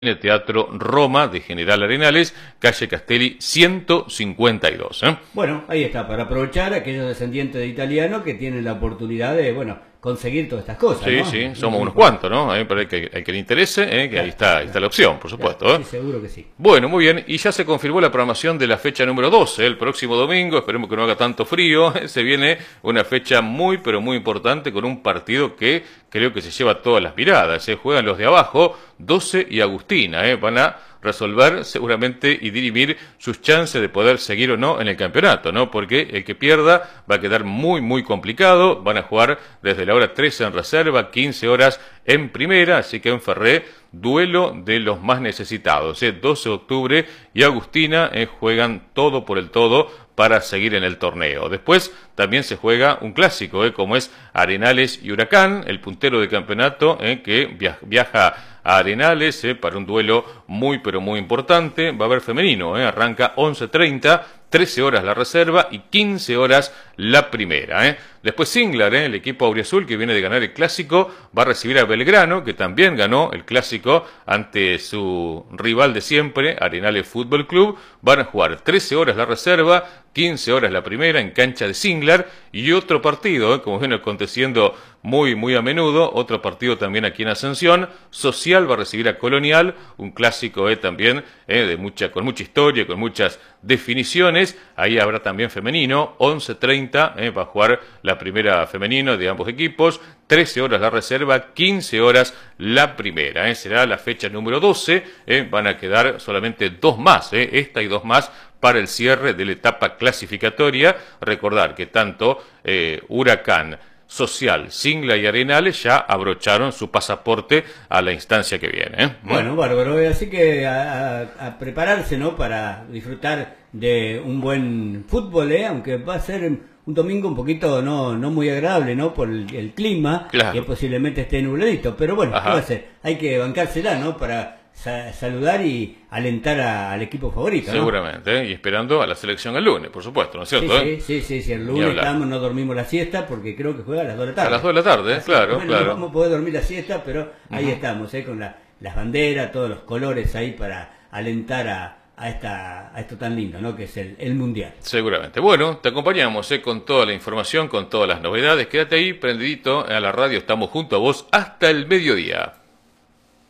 en el Teatro Roma de General Arenales, calle Castelli 152. Bueno, ahí está, para aprovechar a aquellos descendientes de italiano que tienen la oportunidad de, conseguir todas estas cosas, Sí, ¿no? sí, somos unos cuantos, ¿no? Para el que le interese, que Claro, ahí está la opción, por supuesto. claro, sí, seguro que sí. Bueno, muy bien, y ya se confirmó la programación de la fecha número 12, el próximo domingo, esperemos que no haga tanto frío, se viene una fecha muy, pero muy importante con un partido que creo que se lleva todas las miradas, juegan los de abajo, 12 y Agustina, van a resolver seguramente y dirimir sus chances de poder seguir o no en el campeonato, ¿no? Porque el que pierda va a quedar muy, muy complicado, van a jugar desde la hora 13 en reserva, 15 horas en primera, así que en Ferré, duelo de los más necesitados, 12 de octubre y Agustina juegan todo por el todo para seguir en el torneo. Después también se juega un clásico, como es Arenales y Huracán, el puntero de campeonato que viaja a Arenales para un duelo muy pero muy importante. Va a haber femenino, arranca 11:30, 13 horas la reserva y 15 horas la primera. Después Singlar, el equipo auriazul que viene de ganar el clásico, va a recibir a Belgrano, que también ganó el clásico ante su rival de siempre, Arenales Fútbol Club. Van a jugar 13 horas la reserva, 15 horas la primera en cancha de Singlar, y otro partido, como viene aconteciendo muy muy a menudo, otro partido también aquí en Ascensión. Social va a recibir a Colonial, un clásico también con mucha historia, con muchas definiciones. Ahí habrá también femenino, 11:30 va a jugar la primera femenino de ambos equipos, 13 horas la reserva, 15 horas la primera. Será la fecha número 12, van a quedar solamente dos más, esta y dos más para el cierre de la etapa clasificatoria. Recordar que tanto Huracán, Social, Singla y Arenales ya abrocharon su pasaporte a la instancia que viene. Bueno, bárbaro, así que a prepararse, ¿no? Para disfrutar de un buen fútbol, aunque va a ser un domingo un poquito no muy agradable, ¿no? Por el clima, Claro. que posiblemente esté nubladito, pero bueno, ¿qué va a ser? Hay que bancársela, ¿no? Para saludar y alentar al equipo favorito, ¿no? Seguramente, y esperando a la selección el lunes, por supuesto, ¿no es cierto? Sí, el lunes no dormimos la siesta porque creo que juega a las 2 de la tarde. A las 2 de la tarde, Así, claro, bueno, claro. No vamos a poder dormir la siesta, pero ahí estamos, con las banderas, todos los colores ahí para alentar a esto tan lindo, ¿no? Que es el Mundial. Seguramente. Bueno, te acompañamos con toda la información, con todas las novedades. Quédate ahí, prendidito a la radio, estamos junto a vos hasta el mediodía.